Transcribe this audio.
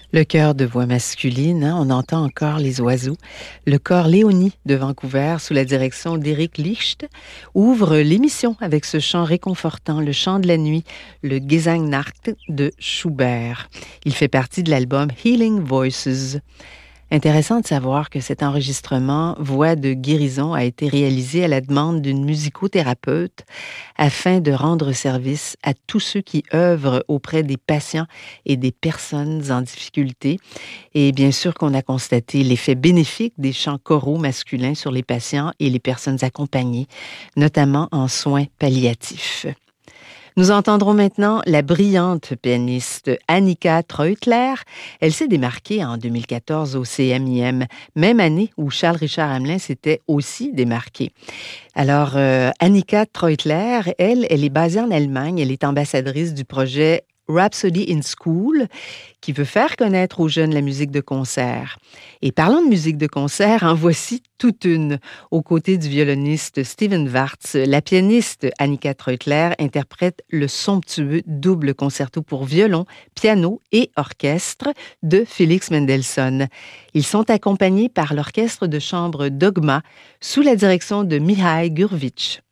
Le chœur de voix masculine, hein, on entend encore les oiseaux. Le chœur Léonie de Vancouver, sous la direction d'Éric Licht, ouvre l'émission avec ce chant réconfortant, le chant de la nuit, le Gesangnacht de Schubert. Il fait partie de l'album Healing Voices. Intéressant de savoir que cet enregistrement Voix de guérison a été réalisé à la demande d'une musicothérapeute afin de rendre service à tous ceux qui œuvrent auprès des patients et des personnes en difficulté. Et bien sûr qu'on a constaté l'effet bénéfique des chants choraux masculins sur les patients et les personnes accompagnées, notamment en soins palliatifs. Nous entendrons maintenant la brillante pianiste Annika Treutler. Elle s'est démarquée en 2014 au CMIM, même année où Charles-Richard Hamelin s'était aussi démarqué. Alors, Annika Treutler, elle est basée en Allemagne. Elle est ambassadrice du projet Rhapsody in School, qui veut faire connaître aux jeunes la musique de concert. Et parlant de musique de concert, en voici toute une. Aux côtés du violoniste Steven Wartz, la pianiste Annika Treutler interprète le somptueux double concerto pour violon, piano et orchestre de Félix Mendelssohn. Ils sont accompagnés par l'orchestre de chambre Dogma sous la direction de Mihai Gurvitch.